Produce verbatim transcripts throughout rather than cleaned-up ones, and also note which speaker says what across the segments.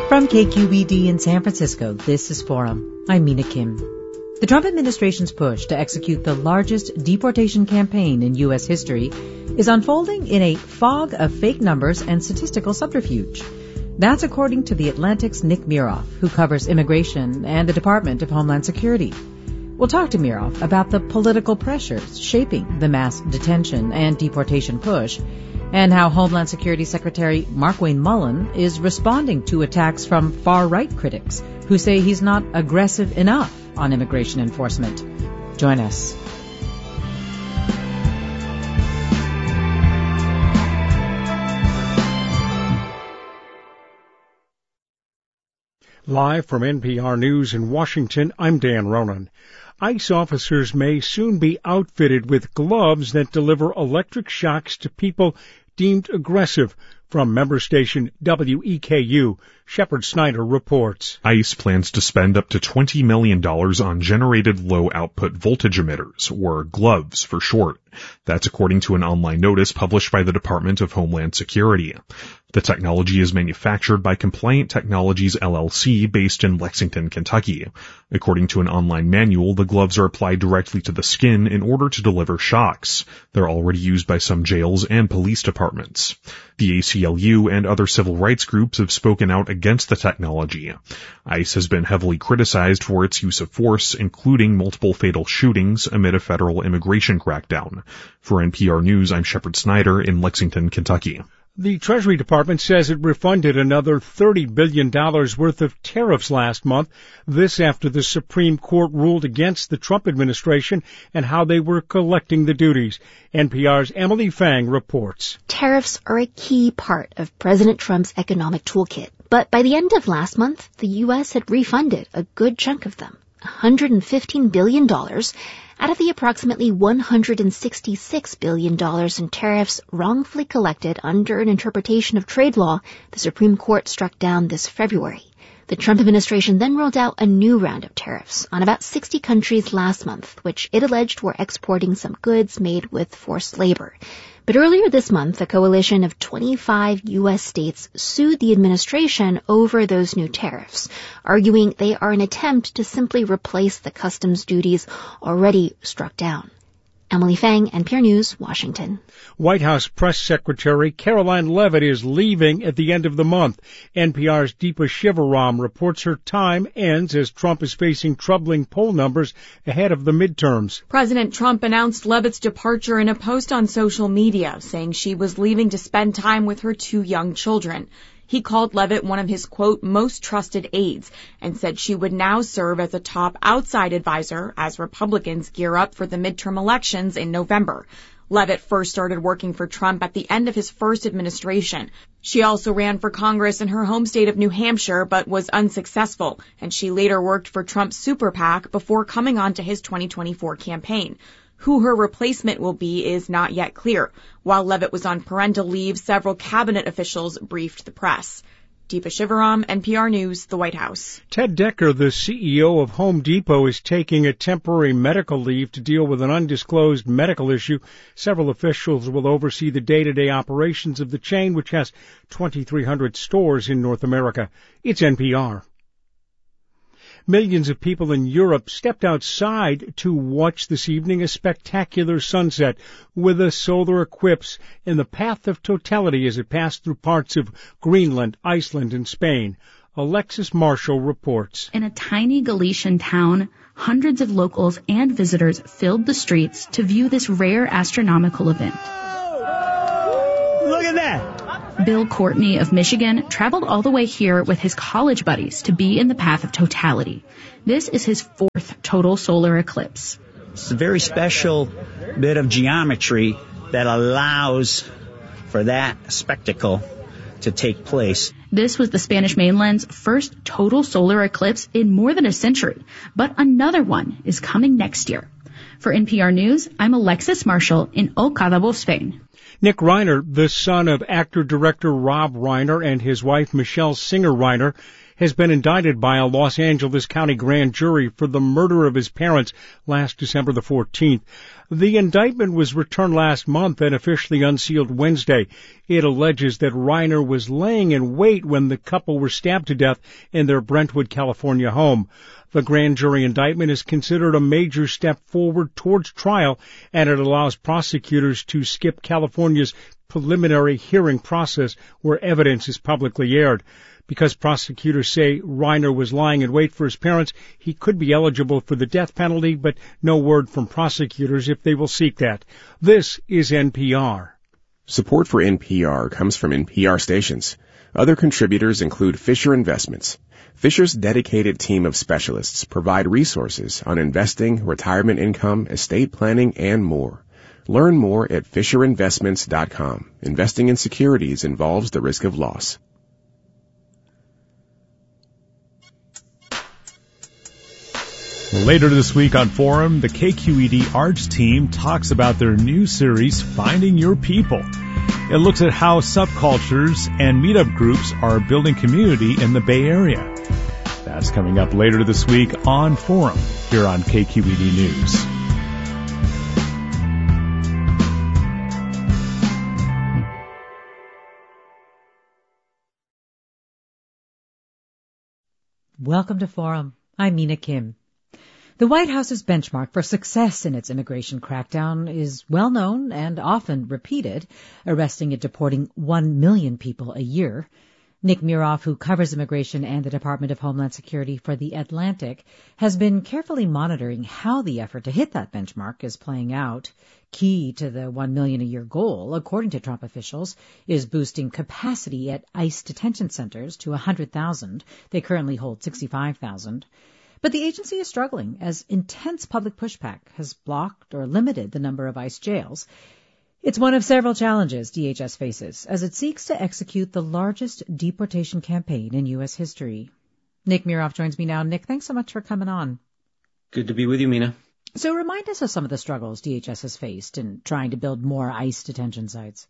Speaker 1: From K Q E D in San Francisco, this is Forum. I'm Mina Kim. The Trump administration's push to execute the largest deportation campaign in U S history is unfolding in a fog of fake numbers and statistical subterfuge. That's according to The Atlantic's Nick Miroff, who covers immigration and the Department of Homeland Security. We'll talk to Miroff about the political pressures shaping the mass detention and deportation push, and how Homeland Security Secretary Markwayne Mullin is responding to attacks from far-right critics who say he's not aggressive enough on immigration enforcement. Join us.
Speaker 2: Live from N P R News in Washington, I'm Dan Ronan. ICE officers may soon be outfitted with gloves that deliver electric shocks to people deemed aggressive. From member station W E K U, Shepard Snyder reports.
Speaker 3: ICE plans to spend up to twenty million dollars on generated low-output voltage emitters, or gloves for short. That's according to an online notice published by the Department of Homeland Security. The technology is manufactured by Compliant Technologies L L C based in Lexington, Kentucky. According to an online manual, the gloves are applied directly to the skin in order to deliver shocks. They're already used by some jails and police departments. The A C L U and other civil rights groups have spoken out against the technology. ICE has been heavily criticized for its use of force, including multiple fatal shootings amid a federal immigration crackdown. For N P R News, I'm Shepard Snyder in Lexington, Kentucky.
Speaker 2: The Treasury Department says it refunded another thirty billion dollars worth of tariffs last month, this after the Supreme Court ruled against the Trump administration and how they were collecting the duties. N P R's Emily Fang reports.
Speaker 4: Tariffs are a key part of President Trump's economic toolkit. But by the end of last month, the U S had refunded a good chunk of them, one hundred fifteen billion dollars, out of the approximately one hundred sixty-six billion dollars in tariffs wrongfully collected under an interpretation of trade law the Supreme Court struck down this February. The Trump administration then rolled out a new round of tariffs on about sixty countries last month, which it alleged were exporting some goods made with forced labor. But earlier this month, a coalition of twenty-five U S states sued the administration over those new tariffs, arguing they are an attempt to simply replace the customs duties already struck down. Emily Fang, N P R News, Washington.
Speaker 2: White House Press Secretary Caroline Leavitt is leaving at the end of the month. N P R's Deepa Shivaram reports her time ends as Trump is facing troubling poll numbers ahead of the midterms.
Speaker 5: President Trump announced Leavitt's departure in a post on social media, saying she was leaving to spend time with her two young children. He called Leavitt one of his, quote, most trusted aides and said she would now serve as a top outside advisor as Republicans gear up for the midterm elections in November. Leavitt first started working for Trump at the end of his first administration. She also ran for Congress in her home state of New Hampshire, but was unsuccessful, and she later worked for Trump's super PAC before coming on to his twenty twenty-four campaign. Who her replacement will be is not yet clear. While Leavitt was on parental leave, several cabinet officials briefed the press. Deepa Shivaram, N P R News, the White House.
Speaker 2: Ted Decker, the C E O of Home Depot, is taking a temporary medical leave to deal with an undisclosed medical issue. Several officials will oversee the day-to-day operations of the chain, which has twenty-three hundred stores in North America. It's N P R. Millions of people in Europe stepped outside to watch this evening a spectacular sunset with a solar eclipse in the path of totality as it passed through parts of Greenland, Iceland, and Spain. Alexis Marshall reports.
Speaker 6: In a tiny Galician town, hundreds of locals and visitors filled the streets to view this rare astronomical event.
Speaker 7: Look at that!
Speaker 6: Bill Courtney of Michigan traveled all the way here with his college buddies to be in the path of totality. This is his fourth total solar eclipse.
Speaker 7: It's a very special bit of geometry that allows for that spectacle to take place.
Speaker 6: This was the Spanish mainland's first total solar eclipse in more than a century, but another one is coming next year. For N P R News, I'm Alexis Marshall in Ocadabo, Spain.
Speaker 2: Nick Reiner, the son of actor-director Rob Reiner and his wife Michelle Singer Reiner, has been indicted by a Los Angeles County grand jury for the murder of his parents last December the fourteenth. The indictment was returned last month and officially unsealed Wednesday. It alleges that Reiner was laying in wait when the couple were stabbed to death in their Brentwood, California home. The grand jury indictment is considered a major step forward towards trial, and it allows prosecutors to skip California's preliminary hearing process where evidence is publicly aired. Because prosecutors say Reiner was lying in wait for his parents, he could be eligible for the death penalty, but no word from prosecutors if they will seek that. This is N P R.
Speaker 8: Support for N P R comes from N P R stations. Other contributors include Fisher Investments. Fisher's dedicated team of specialists provide resources on investing, retirement income, estate planning, and more. Learn more at fisher investments dot com. Investing in securities involves the risk of loss.
Speaker 9: Later this week on Forum, the K Q E D Arts team talks about their new series, Finding Your People. It looks at how subcultures and meetup groups are building community in the Bay Area. That's coming up later this week on Forum, here on K Q E D News.
Speaker 1: Welcome to Forum. I'm Mina Kim. The White House's benchmark for success in its immigration crackdown is well known and often repeated, arresting and deporting one million people a year. Nick Miroff, who covers immigration and the Department of Homeland Security for The Atlantic, has been carefully monitoring how the effort to hit that benchmark is playing out. Key to the one million a year goal, according to Trump officials, is boosting capacity at ICE detention centers to one hundred thousand. They currently hold sixty-five thousand. But the agency is struggling as intense public pushback has blocked or limited the number of ICE jails. It's one of several challenges D H S faces as it seeks to execute the largest deportation campaign in U S history. Nick Miroff joins me now. Nick, thanks so much for coming on.
Speaker 10: Good to be with you, Mina.
Speaker 1: So remind us of some of the struggles D H S has faced in trying to build more ICE detention sites.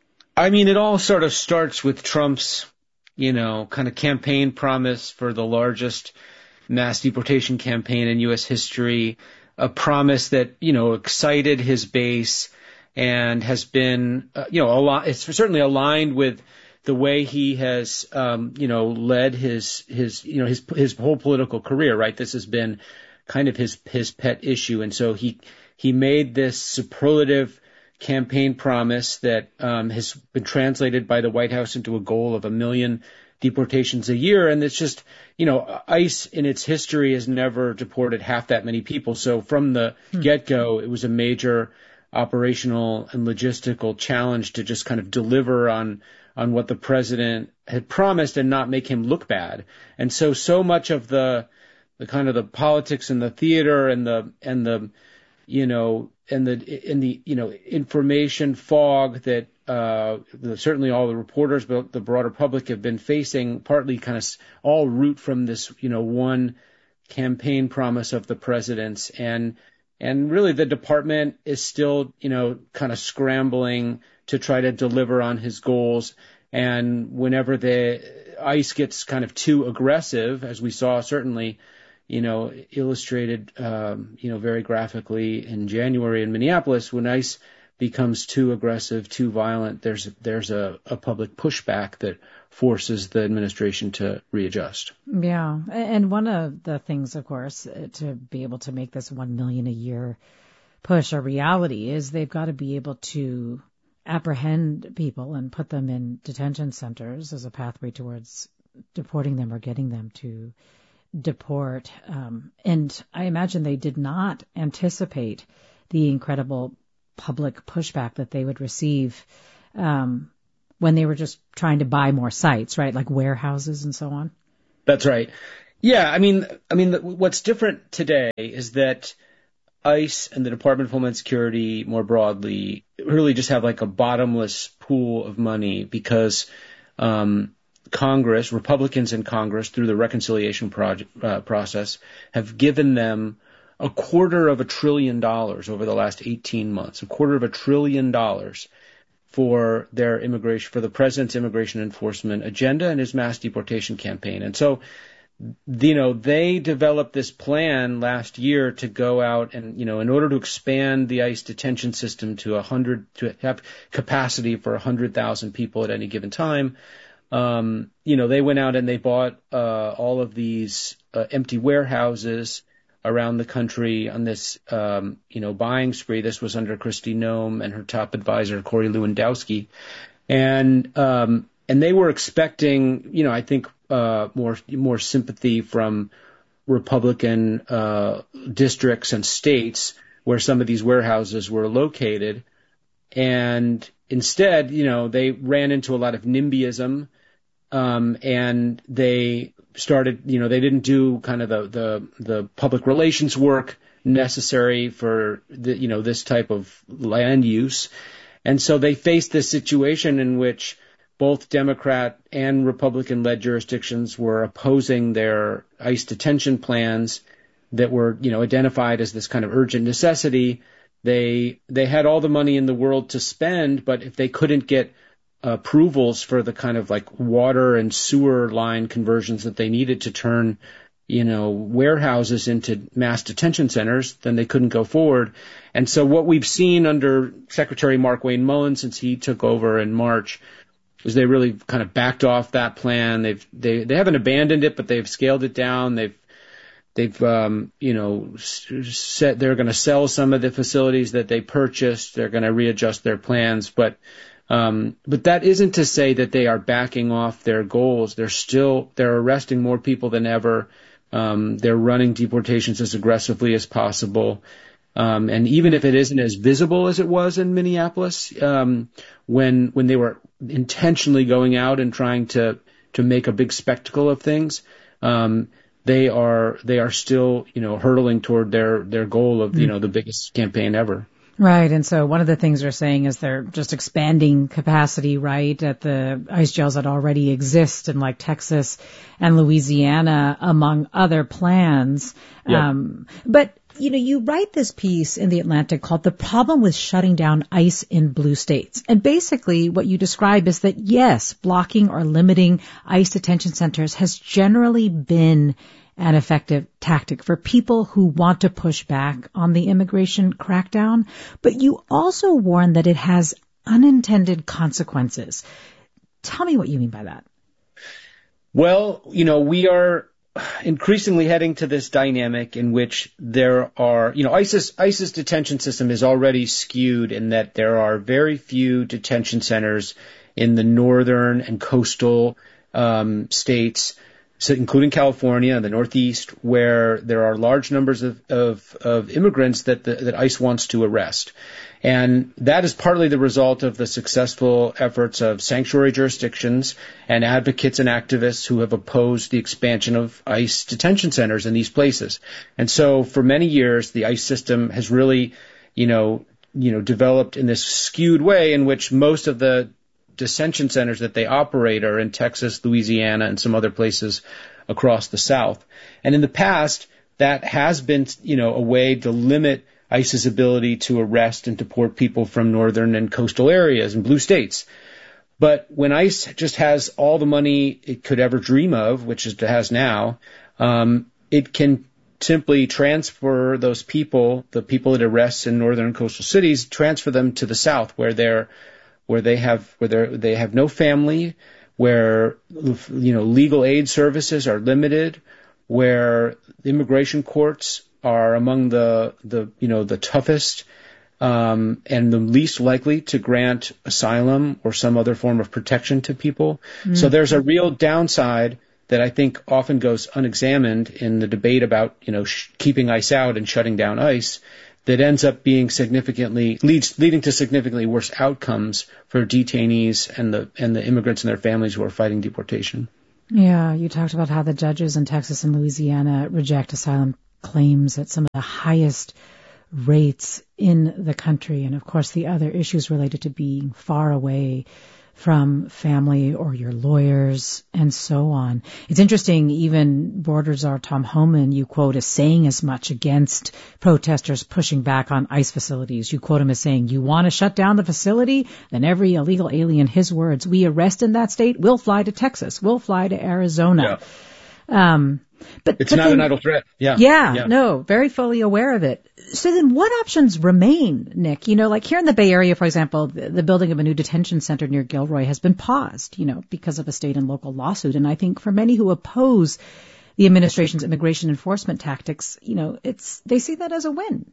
Speaker 10: I mean, it all sort of starts with Trump's, you know, kind of campaign promise for the largest mass deportation campaign in U S history, a promise that, you know, excited his base and has been, uh, you know, a lot, it's certainly aligned with the way he has, um, you know, led his, his, you know, his, his whole political career, right? This has been kind of his, his pet issue. And so he, he made this superlative campaign promise that, um, has been translated by the White House into a goal of a million deportations a year. And it's just, you know, ICE in its history has never deported half that many people. So from the hmm. get-go, it was a major operational and logistical challenge to just kind of deliver on on what the president had promised and not make him look bad. And so so much of the the kind of the politics and the theater and the and the you know and the in the you know information fog that uh the, certainly all the reporters but the broader public have been facing partly kind of all root from this you know one campaign promise of the president's. And And really, the department is still, you know, kind of scrambling to try to deliver on his goals. And whenever the ICE gets kind of too aggressive, as we saw certainly, you know, illustrated, um, you know, very graphically in January in Minneapolis, when ICE becomes too aggressive, too violent, there's there's a, a public pushback that forces the administration to readjust.
Speaker 1: Yeah. And one of the things, of course, to be able to make this one million a year push a reality is they've got to be able to apprehend people and put them in detention centers as a pathway towards deporting them or getting them to deport. Um, and I imagine they did not anticipate the incredible public pushback that they would receive um, when they were just trying to buy more sites, right? Like warehouses and so on.
Speaker 10: That's right. Yeah. I mean, I mean, what's different today is that ICE and the Department of Homeland Security more broadly really just have like a bottomless pool of money because um, Congress, Republicans in Congress, through the reconciliation project, uh, process, have given them a quarter of a trillion dollars over the last eighteen months, a quarter of a trillion dollars for their immigration, for the president's immigration enforcement agenda and his mass deportation campaign. And so, you know, they developed this plan last year to go out and, you know, in order to expand the ICE detention system to a hundred, to have capacity for a hundred thousand people at any given time. Um, you know, they went out and they bought uh, all of these uh, empty warehouses around the country on this, um, you know, buying spree. This was under Kristi Noem and her top advisor, Corey Lewandowski. And, um, and they were expecting, you know, I think, uh, more, more sympathy from Republican, uh, districts and states where some of these warehouses were located. And instead, you know, they ran into a lot of NIMBYism, um, and they, started, you know, they didn't do kind of the, the, the public relations work necessary for the, you know, this type of land use. And so they faced this situation in which both Democrat and Republican-led jurisdictions were opposing their ICE detention plans that were, you know, identified as this kind of urgent necessity. They, they had all the money in the world to spend, but if they couldn't get approvals for the kind of like water and sewer line conversions that they needed to turn, you know, warehouses into mass detention centers, then they couldn't go forward. And so what we've seen under Secretary Markwayne Mullin since he took over in March is they really kind of backed off that plan. They've, they, they haven't abandoned it, but they've scaled it down. They've, they've, um, you know, set, they're going to sell some of the facilities that they purchased. They're going to readjust their plans, but Um, but that isn't to say that they are backing off their goals. They're still, they're arresting more people than ever. Um, they're running deportations as aggressively as possible. Um, and even if it isn't as visible as it was in Minneapolis, um, when, when they were intentionally going out and trying to, to make a big spectacle of things, um, they are, they are still, you know, hurtling toward their, their goal of, you know, the biggest campaign ever.
Speaker 1: Right. And so one of the things they're saying is they're just expanding capacity, right, at the ICE jails that already exist in like Texas and Louisiana, among other plans. Yep. Um, but, you know, you write this piece in The Atlantic called The Problem with Shutting Down ICE in Blue States. And basically what you describe is that, yes, blocking or limiting ICE detention centers has generally been an effective tactic for people who want to push back on the immigration crackdown. But you also warn that it has unintended consequences. Tell me what you mean by that.
Speaker 10: Well, you know, we are increasingly heading to this dynamic in which there are, you know, ISIS, ISIS detention system is already skewed in that there are very few detention centers in the northern and coastal um, states, so including California and the Northeast, where there are large numbers of, of, of immigrants that, the, that ICE wants to arrest. And that is partly the result of the successful efforts of sanctuary jurisdictions and advocates and activists who have opposed the expansion of ICE detention centers in these places. And so for many years, the ICE system has really, you know, you know, developed in this skewed way in which most of the detention centers that they operate are in Texas, Louisiana, and some other places across the South. And in the past, that has been, you know, a way to limit ICE's ability to arrest and deport people from northern and coastal areas and blue states. But when ICE just has all the money it could ever dream of, which it has now, um, it can simply transfer those people, the people it arrests in northern and coastal cities, transfer them to the South, where they're where they have where they they have no family, where, you know, legal aid services are limited, where immigration courts are among the the you know the toughest um, and the least likely to grant asylum or some other form of protection to people. Mm. So there's a real downside that I think often goes unexamined in the debate about, you know, sh- keeping ICE out and shutting down ICE, that ends up being significantly leads leading to significantly worse outcomes for detainees and the and the immigrants and their families who are fighting deportation.
Speaker 1: Yeah, you talked about how the judges in Texas and Louisiana reject asylum claims at some of the highest rates in the country, and of course the other issues related to being far away from family or your lawyers and so on. It's interesting, even border czar Tom Homan, you quote, as saying as much against protesters pushing back on ICE facilities. You quote him as saying, you want to shut down the facility? Then every illegal alien, his words, we arrest in that state, we'll fly to Texas, we'll fly to Arizona. Yeah. Um, But,
Speaker 10: it's
Speaker 1: but
Speaker 10: not
Speaker 1: then,
Speaker 10: an idle threat. Yeah.
Speaker 1: yeah.
Speaker 10: Yeah.
Speaker 1: No, very fully aware of it. So then what options remain, Nick? You know, like here in the Bay Area, for example, the, the building of a new detention center near Gilroy has been paused, you know, because of a state and local lawsuit. And I think for many who oppose the administration's immigration enforcement tactics, you know, it's, they see that as a win.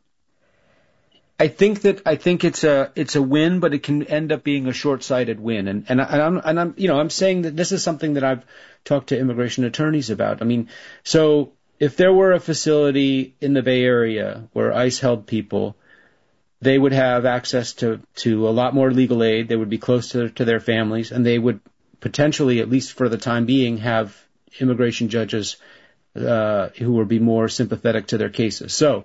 Speaker 10: I think that I think it's a it's a win, but it can end up being a short-sighted win. And and, I, and I'm and I'm you know I'm saying that this is something that I've talked to immigration attorneys about. I mean, so if there were a facility in the Bay Area where ICE held people, they would have access to to a lot more legal aid. They would be close to to their families, and they would potentially, at least for the time being, have immigration judges uh, who would be more sympathetic to their cases. So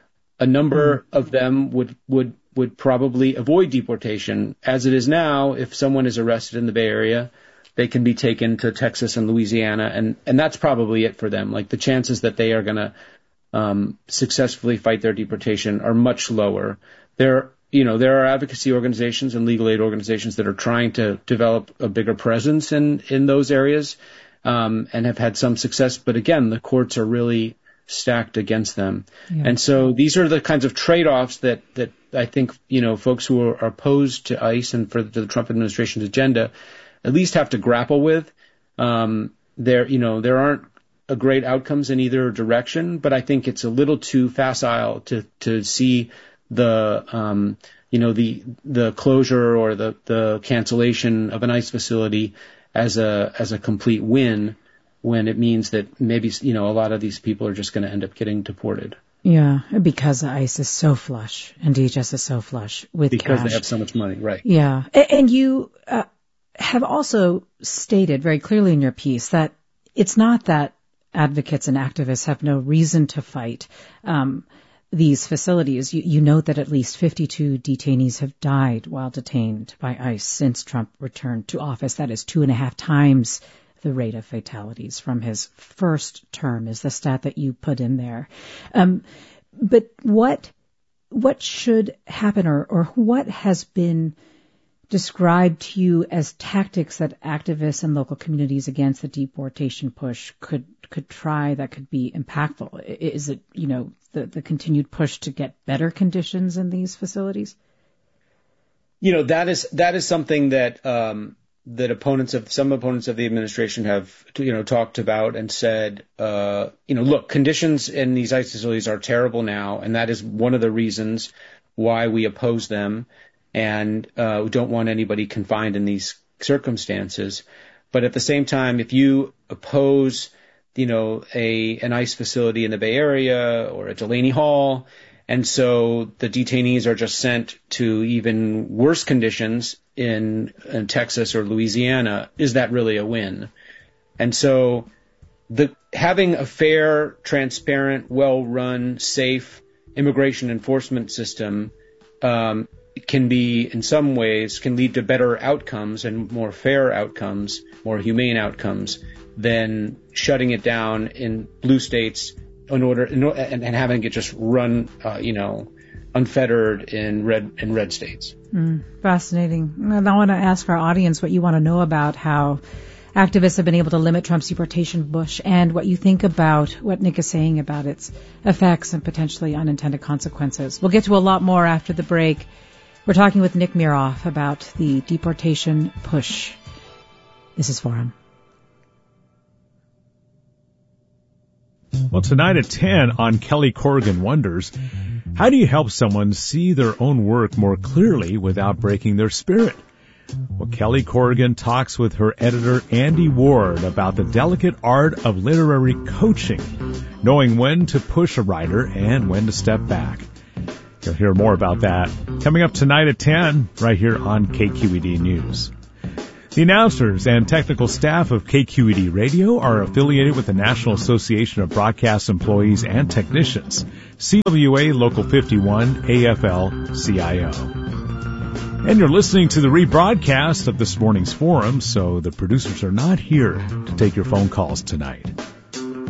Speaker 10: a number of them would, would, would probably avoid deportation. As it is now, if someone is arrested in the Bay Area, they can be taken to Texas and Louisiana, and, and that's probably it for them. Like, the chances that they are going to um, successfully fight their deportation are much lower. There, you know, there are advocacy organizations and legal aid organizations that are trying to develop a bigger presence in, in those areas, um, and have had some success. But again, the courts are really stacked against them. Yeah. And so these are the kinds of trade-offs that, that I think, you know, folks who are opposed to ICE and for the Trump administration's agenda at least have to grapple with. Um, there, you know, there aren't a great outcomes in either direction, but I think it's a little too facile to, to see the, um, you know, the, the closure or the, the cancellation of an ICE facility as a, as a complete win, when it means that maybe, you know, a lot of these people are just going to end up getting deported.
Speaker 1: Yeah, because ICE is so flush and D H S is so flush with
Speaker 10: because
Speaker 1: cash.
Speaker 10: They have so much money, right?
Speaker 1: Yeah, and you uh, have also stated very clearly in your piece that it's not that advocates and activists have no reason to fight um, these facilities. You, you note that at least fifty-two detainees have died while detained by ICE since Trump returned to office. That is two and a half times the rate of fatalities from his first term, is the stat that you put in there. Um, but what what should happen, or, or what has been described to you as tactics that activists and local communities against the deportation push could could try that could be impactful? Is it, you know, the, the continued push to get better conditions in these facilities?
Speaker 10: You know, that is that is something that um, that opponents of some opponents of the administration have, you know, talked about and said, uh, you know, look, conditions in these ICE facilities are terrible now, and that is one of the reasons why we oppose them and uh, we don't want anybody confined in these circumstances. But at the same time, if you oppose, you know, a an ICE facility in the Bay Area or at Delaney Hall, and so the detainees are just sent to even worse conditions in, in Texas or Louisiana, is that really a win? And so the having a fair, transparent, well-run, safe immigration enforcement system um, can be, in some ways, can lead to better outcomes and more fair outcomes, more humane outcomes, than shutting it down in blue states in order, in, and, and having it just run, uh, you know, unfettered in red in red states.
Speaker 1: Mm, fascinating. And I want to ask our audience what you want to know about how activists have been able to limit Trump's deportation push, and what you think about what Nick is saying about its effects and potentially unintended consequences. We'll get to a lot more after the break. We're talking with Nick Miroff about the deportation push. This is Forum.
Speaker 9: Well, tonight at ten on Kelly Corrigan Wonders, how do you help someone see their own work more clearly without breaking their spirit? Well, Kelly Corrigan talks with her editor, Andy Ward, about the delicate art of literary coaching, knowing when to push a writer and when to step back. You'll hear more about that coming up tonight at ten, right here on K Q E D News. The announcers and technical staff of K Q E D Radio are affiliated with the National Association of Broadcast Employees and Technicians, C W A Local fifty-one, A F L C I O. And you're listening to the rebroadcast of this morning's forum, so the producers are not here to take your phone calls tonight.